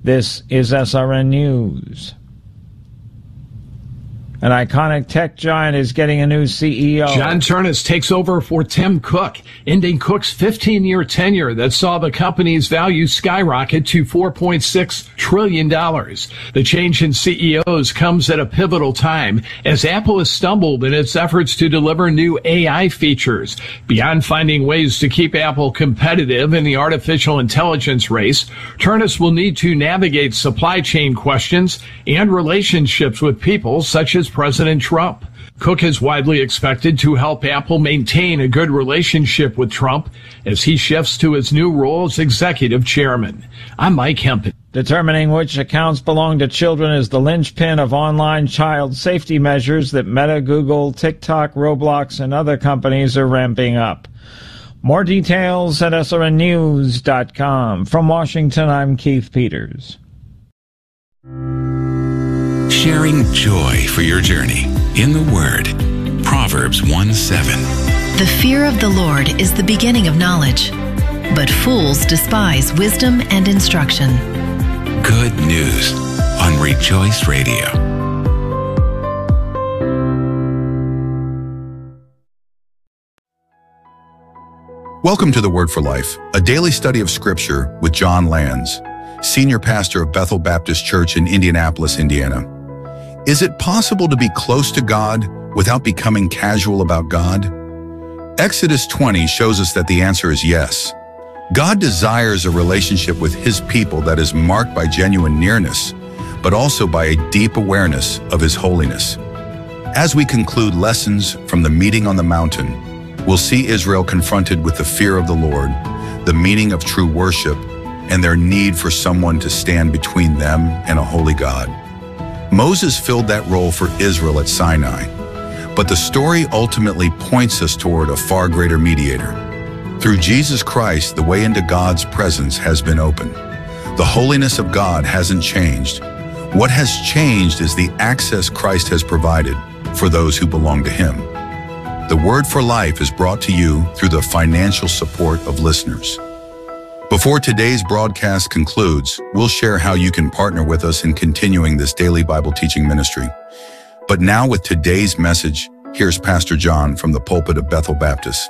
This is SRN News. An iconic tech giant is getting a new CEO. John Ternus takes over for Tim Cook, ending Cook's 15-year tenure that saw the company's value skyrocket to $4.6 trillion. The change in CEOs comes at a pivotal time as Apple has stumbled in its efforts to deliver new AI features. Beyond finding ways to keep Apple competitive in the artificial intelligence race, Ternus will need to navigate supply chain questions and relationships with people such as President Trump. Cook is widely expected to help Apple maintain a good relationship with Trump as he shifts to his new role as executive chairman. I'm Mike Hempen. Determining which accounts belong to children is the linchpin of online child safety measures that Meta, Google, TikTok, Roblox, and other companies are ramping up. More details at srnnews.com. From Washington, I'm Keith Peters. Sharing joy for your journey in the Word. Proverbs 1:7. The fear of the Lord is the beginning of knowledge, but fools despise wisdom and instruction. Good news on Rejoice Radio. Welcome to the Word for Life, a daily study of Scripture with John Lands, Senior Pastor of Bethel Baptist Church in Indianapolis, Indiana. Is it possible to be close to God without becoming casual about God? Exodus 20 shows us that the answer is yes. God desires a relationship with His people that is marked by genuine nearness, but also by a deep awareness of His holiness. As we conclude lessons from the meeting on the mountain, we'll see Israel confronted with the fear of the Lord, the meaning of true worship, and their need for someone to stand between them and a holy God. Moses filled that role for Israel at Sinai, but the story ultimately points us toward a far greater mediator. Through Jesus Christ, the way into God's presence has been opened. The holiness of God hasn't changed. What has changed is the access Christ has provided for those who belong to Him. The Word for Life is brought to you through the financial support of listeners. Before today's broadcast concludes, we'll share how you can partner with us in continuing this daily Bible teaching ministry. But now with today's message, here's Pastor John from the pulpit of Bethel Baptist.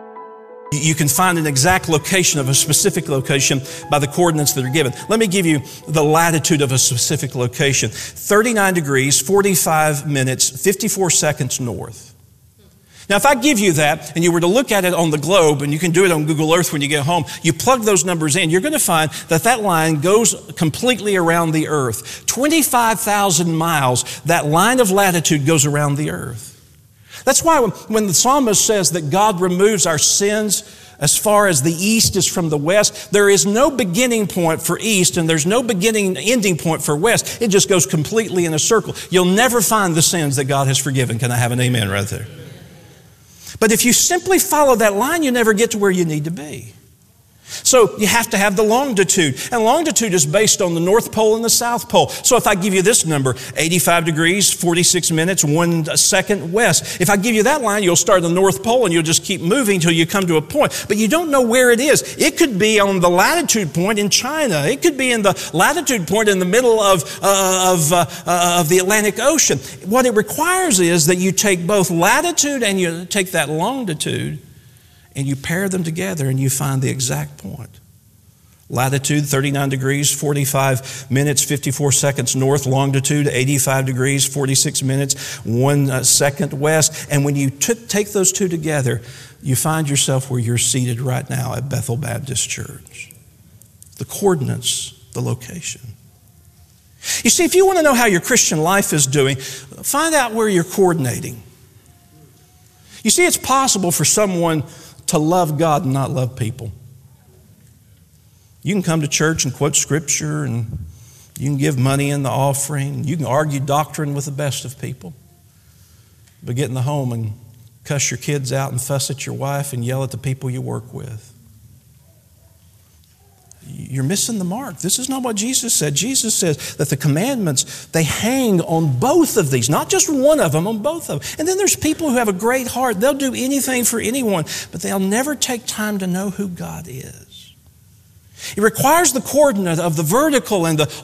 You can find an exact location of a specific location by the coordinates that are given. Let me give you the latitude of a specific location. 39 degrees, 45 minutes, 54 seconds north. Now, if I give you that and you were to look at it on the globe, and you can do it on Google Earth when you get home, you plug those numbers in, you're going to find that that line goes completely around the earth. 25,000 miles, that line of latitude goes around the earth. That's why when the psalmist says that God removes our sins as far as the east is from the west, there is no beginning point for east and there's no beginning ending point for west. It just goes completely in a circle. You'll never find the sins that God has forgiven. Can I have an amen right there? But if you simply follow that line, you never get to where you need to be. So you have to have the longitude. And longitude is based on the North Pole and the South Pole. So if I give you this number, 85 degrees, 46 minutes, 1 second west. If I give you that line, you'll start at the North Pole and you'll just keep moving until you come to a point. But you don't know where it is. It could be on the latitude point in China. It could be in the latitude point in the middle of the Atlantic Ocean. What it requires is that you take both latitude and you take that longitude and you pair them together and you find the exact point. Latitude, 39 degrees, 45 minutes, 54 seconds north. Longitude, 85 degrees, 46 minutes, 1 second west. And when you take those two together, you find yourself where you're seated right now at Bethel Baptist Church. The coordinates, the location. You see, if you want to know how your Christian life is doing, find out where you're coordinating. You see, it's possible for someone to love God and not love people. You can come to church and quote Scripture, and you can give money in the offering. You can argue doctrine with the best of people. But get in the home and cuss your kids out and fuss at your wife and yell at the people you work with. You're missing the mark. This is not what Jesus said. Jesus says that the commandments, they hang on both of these, not just one of them, on both of them. And then there's people who have a great heart. They'll do anything for anyone, but they'll never take time to know who God is. It requires the coordinate of the vertical and the